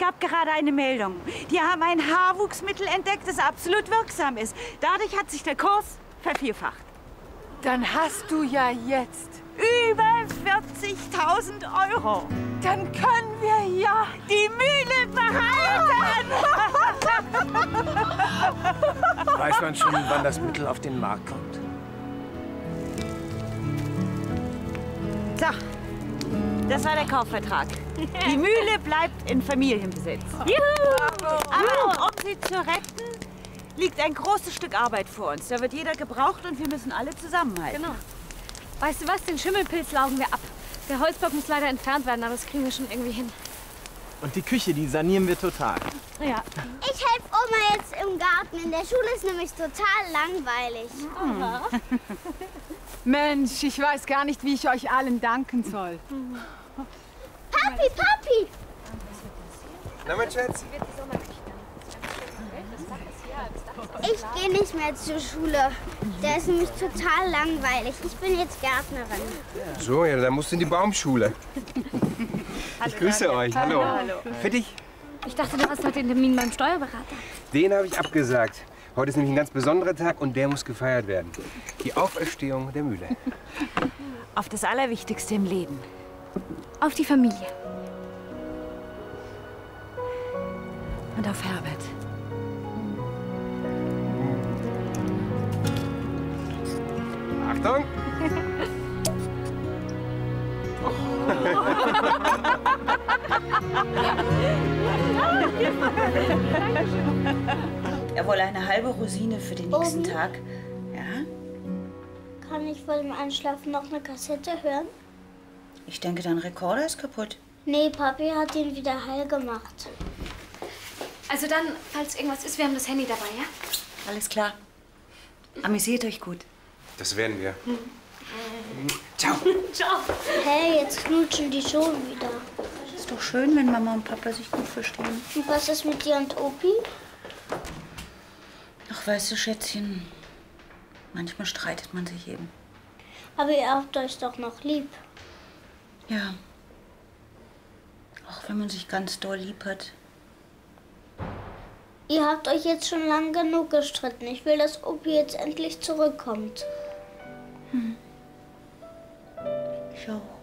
gab gerade eine Meldung. Die haben ein Haarwuchsmittel entdeckt, das absolut wirksam ist. Dadurch hat sich der Kurs vervierfacht. Dann hast du ja jetzt Über 40.000 €. Dann können wir ja Die Mühle behalten! Weiß man schon, wann das Mittel auf den Markt kommt? So, das war der Kaufvertrag. Die Mühle bleibt in Familienbesitz. Juhu! Aber um sie zu retten, liegt ein großes Stück Arbeit vor uns. Da wird jeder gebraucht und wir müssen alle zusammenhalten. Genau. Weißt du was, den Schimmelpilz laugen wir ab. Der Holzblock muss leider entfernt werden, aber das kriegen wir schon irgendwie hin. Und die Küche, die sanieren wir total. Ja. Ich helfe Oma jetzt im Garten. In der Schule ist nämlich total langweilig. Mensch, ich weiß gar nicht, wie ich euch allen danken soll. Papi, Papi! Na, mein Schatz? Ich gehe nicht mehr zur Schule. Der ist nämlich total langweilig. Ich bin jetzt Gärtnerin. So, ja, dann musst du in die Baumschule. Ich grüße euch. Hallo. Für dich. Ich dachte, du hast heute den Termin beim Steuerberater. Den habe ich abgesagt. Heute ist nämlich ein ganz besonderer Tag und der muss gefeiert werden. Die Auferstehung der Mühle. Auf das Allerwichtigste im Leben. Auf die Familie. Und auf Herbert. Achtung! Er wolle eine halbe Rosine für den nächsten Tag. Ja? Kann ich vor dem Einschlafen noch eine Kassette hören? Ich denke, dein Rekorder ist kaputt. Nee, Papi hat ihn wieder heil gemacht. Also dann, falls irgendwas ist, wir haben das Handy dabei, ja? Alles klar. Amüsiert euch gut. Das werden wir. Ciao. Ciao. Hey, jetzt knutschen die schon wieder. Ist doch schön, wenn Mama und Papa sich gut verstehen. Und was ist mit dir und Opi? Ach, weißt du, Schätzchen, manchmal streitet man sich eben. Aber ihr habt euch doch noch lieb. Ja. Auch wenn man sich ganz doll lieb hat. Ihr habt euch jetzt schon lang genug gestritten. Ich will, dass Opi jetzt endlich zurückkommt. Ich auch.